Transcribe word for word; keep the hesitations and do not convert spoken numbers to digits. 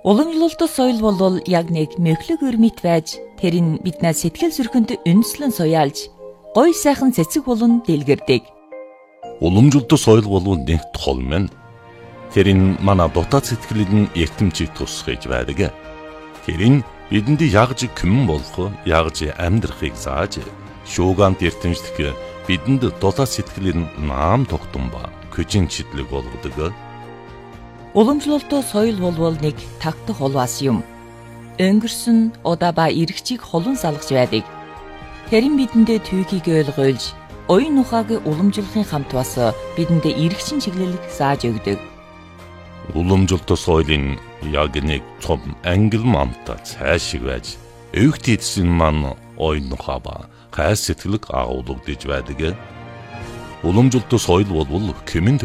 Уламжлалт соёл бол яг нэг мөхлөг өрмит байж тэр нь биднээ сэтгэл зүрхэнд үндэслэн суяалж гой сайхан цэцэг болон дэлгэрдэг. Уламжлалт соёл бол нэг тол мэн. Тэр нь манай дотоод сэтгэлийн эртэмчийг тусгаж байдаг. Тэр нь бидэнд ягж күмэн болох, ягж амьдрахыг зааж, шуугант эртэмжлэх бидэнд дотоод сэтгэлийн наам тогтун ба көжин чидлэг болгодог. Уламжлалт соёл бол нэг тагтах улваас юм. Өнгөрсөн удаа ба эргчийг холон салгаж байдаг. Тэр нь бидэндээ түүхийг ойлгуулж, оюун ухааг уламжлахын хамт бас бидэндээ эргчин чиглэлийг зааж өгдөг. Уламжлалт соёлын яг нэг том ангил мамта цаашиг байж, өвгт эдсэн маань оюун ухаа ба хайр сэтгэлэг агуулгадж байдаг. Уламжлалт соёл бол кэмэн